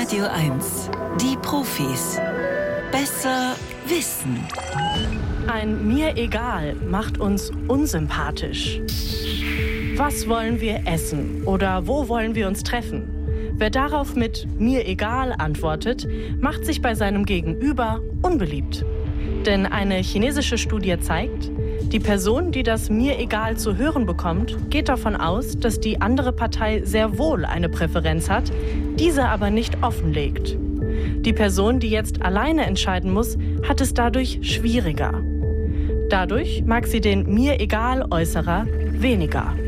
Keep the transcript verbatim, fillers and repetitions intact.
Radio eins. Die Profis. Besser wissen. Ein Mir egal macht uns unsympathisch. Was wollen wir essen oder wo wollen wir uns treffen? Wer darauf mit Mir egal antwortet, macht sich bei seinem Gegenüber unbeliebt. Denn eine chinesische Studie zeigt, die Person, die das Mir egal zu hören bekommt, geht davon aus, dass die andere Partei sehr wohl eine Präferenz hat, diese aber nicht offenlegt. Die Person, die jetzt alleine entscheiden muss, hat es dadurch schwieriger. Dadurch mag sie den Mir egal Äußerer weniger.